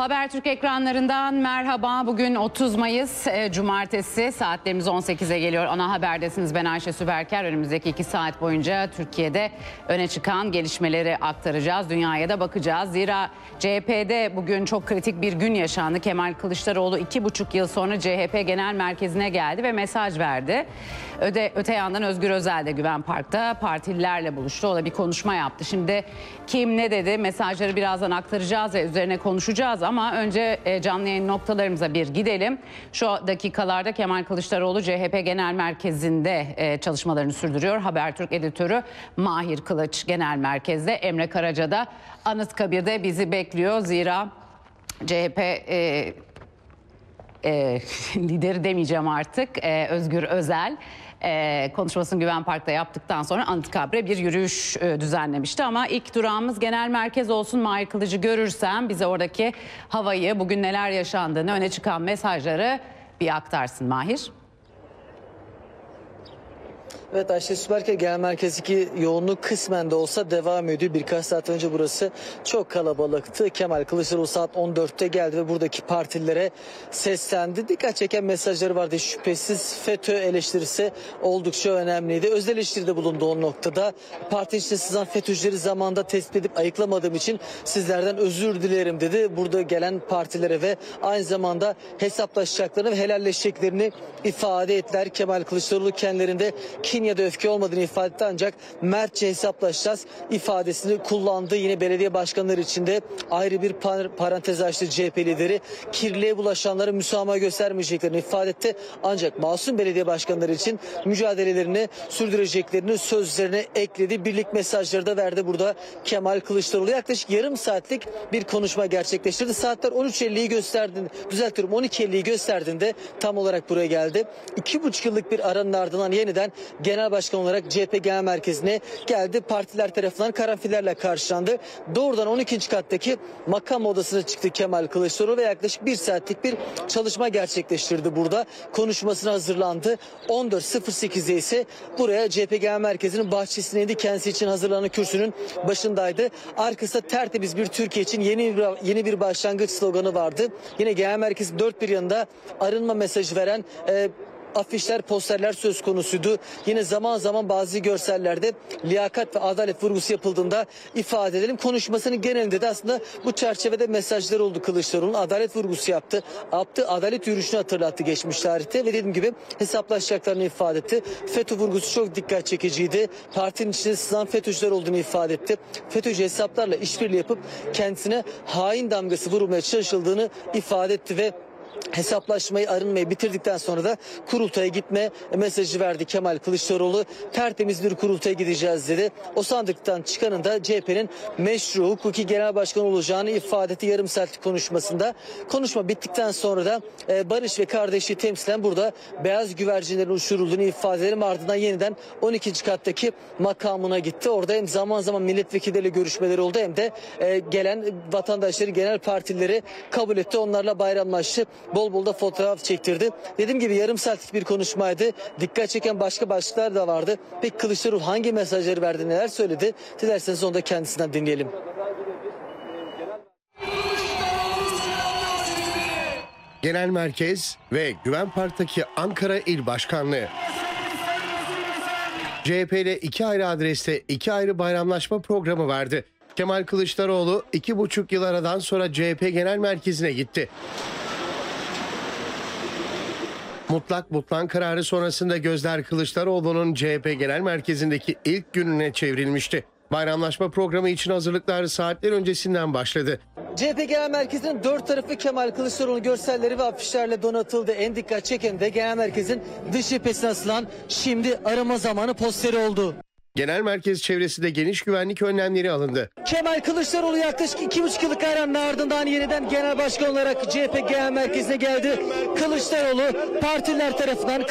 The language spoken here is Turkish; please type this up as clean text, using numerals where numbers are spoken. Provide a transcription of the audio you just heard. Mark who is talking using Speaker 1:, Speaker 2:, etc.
Speaker 1: Habertürk ekranlarından merhaba. Bugün 30 Mayıs Cumartesi, saatlerimiz 18'e geliyor. Ana Haber'desiniz. Ben Ayşe Süberker. Önümüzdeki 2 saat boyunca Türkiye'de öne çıkan gelişmeleri aktaracağız. Dünyaya da bakacağız. Zira CHP'de bugün çok kritik bir gün yaşandı. Kemal Kılıçdaroğlu 2,5 yıl sonra CHP Genel Merkezi'ne geldi ve mesaj verdi. Öte yandan Özgür Özel de Güven Park'ta partililerle buluştu. O da bir konuşma yaptı. Şimdi kim ne dedi? Mesajları birazdan aktaracağız ve üzerine konuşacağız. Ama önce canlı yayın noktalarımıza bir gidelim. Şu dakikalarda Kemal Kılıçdaroğlu CHP Genel Merkezi'nde çalışmalarını sürdürüyor. Habertürk editörü Mahir Kılıç Genel Merkez'de, Emre Karaca da Anıtkabir'de bizi bekliyor. Zira CHP lideri demeyeceğim artık, Özgür Özel konuşmasını Güven Park'ta yaptıktan sonra Anıtkabir'e bir yürüyüş düzenlemişti. Ama ilk durağımız genel merkez olsun. Mahir Kılıç'ı görürsem bize oradaki havayı, bugün neler yaşandığını, öne çıkan mesajları bir aktarsın Mahir.
Speaker 2: Evet Ayşe Süberker, Genel Merkez'deki yoğunluk kısmen de olsa devam ediyor. Birkaç saat önce burası çok kalabalıktı. Kemal Kılıçdaroğlu saat 14'te geldi ve buradaki partilere seslendi. Dikkat çeken mesajları vardı. Şüphesiz FETÖ eleştirisi oldukça önemliydi. Öz eleştiride bulundu o noktada. Parti içine sızan FETÖ'cüleri zamanında tespit edip ayıklamadığım için sizlerden özür dilerim dedi. Burada gelen partilere ve aynı zamanda hesaplaşacaklarını ve helalleşeceklerini ifade ettiler. Kemal Kılıçdaroğlu kendilerinde kin ya da öfke olmadığını ifade etti, ancak mertçe hesaplaşacağız ifadesini kullandı. Yine belediye başkanları içinde ayrı bir parantez açtı CHP lideri. Kirliliğe bulaşanlara müsamaha göstermeyeceklerini ifade etti. Ancak masum belediye başkanları için mücadelelerini sürdüreceklerini sözlerine ekledi. Birlik mesajları da verdi burada Kemal Kılıçdaroğlu. Yaklaşık yarım saatlik bir konuşma gerçekleştirdi. Saatler 13.50'yi gösterdiğinde, düzeltiyorum 12.50'yi gösterdiğinde tam olarak buraya geldi. 2,5 yıllık bir aranın ardından yeniden genel başkan olarak CHP Genel Merkezi'ne geldi. Partiler tarafından karanfillerle karşılandı. Doğrudan 12. kattaki makam odasına çıktı Kemal Kılıçdaroğlu ve yaklaşık 1 saatlik bir çalışma gerçekleştirdi burada. Konuşmasına hazırlandı. 14.08'de ise buraya CHP Genel Merkezi'nin bahçesine indi. Kendisi için hazırlanan kürsünün başındaydı. Arkasında tertemiz bir Türkiye için yeni bir başlangıç sloganı vardı. Yine Genel Merkez'in dört bir yanında arınma mesajı veren afişler, posterler söz konusuydu. Yine zaman zaman bazı görsellerde liyakat ve adalet vurgusu yapıldığında ifade edelim. Konuşmasının genelinde de aslında bu çerçevede mesajlar oldu Kılıçdaroğlu'nun. Adalet vurgusu yaptı. Adalet yürüyüşünü hatırlattı geçmiş tarihte ve dediğim gibi hesaplaşacaklarını ifade etti. FETÖ vurgusu çok dikkat çekiciydi. Partinin içinde sızan FETÖ'cüler olduğunu ifade etti. FETÖ'cü hesaplarla işbirliği yapıp kendisine hain damgası vurulmaya çalışıldığını ifade etti ve hesaplaşmayı, arınmayı bitirdikten sonra da kurultaya gitme mesajı verdi Kemal Kılıçdaroğlu. Tertemiz bir kurultaya gideceğiz dedi. O sandıktan çıkanın da CHP'nin meşru hukuki genel başkan olacağını ifade etti yarım saatlik konuşmasında. Konuşma bittikten sonra da barış ve kardeşliği temsilen burada beyaz güvercinlerin uçurulduğunu ifade edelim. Ardından yeniden 12. kattaki makamına gitti. Orada hem zaman zaman milletvekilleriyle görüşmeleri oldu hem de gelen vatandaşları, genel partileri kabul etti. Onlarla bayramlaştı. Bol bol da fotoğraf çektirdi. Dediğim gibi yarım saatlik bir konuşmaydı. Dikkat çeken başka başlıklar da vardı. Peki Kılıçdaroğlu hangi mesajları verdi, neler söyledi? Dilerseniz onu da kendisinden dinleyelim.
Speaker 3: Genel Merkez ve Güven Park'taki Ankara İl Başkanlığı. CHP ile 2 ayrı adreste 2 ayrı bayramlaşma programı vardı. Kemal Kılıçdaroğlu 2,5 yıl aradan sonra CHP Genel Merkezi'ne gitti. Mutlak butlan kararı sonrasında gözler Kılıçdaroğlu'nun CHP Genel Merkezi'ndeki ilk gününe çevrilmişti. Bayramlaşma programı için hazırlıklar saatler öncesinden başladı.
Speaker 2: CHP Genel Merkezi'nin dört tarafı Kemal Kılıçdaroğlu görselleri ve afişlerle donatıldı. En dikkat çeken de Genel Merkez'in dış cephesine asılan "Şimdi arama zamanı" posteri oldu.
Speaker 3: Genel merkez çevresinde geniş güvenlik önlemleri alındı.
Speaker 2: Kemal Kılıçdaroğlu yaklaşık 2,5 yıllık aranın ardından yeniden genel başkan olarak CHP Genel Merkezi'ne geldi. Kılıçdaroğlu partiler tarafından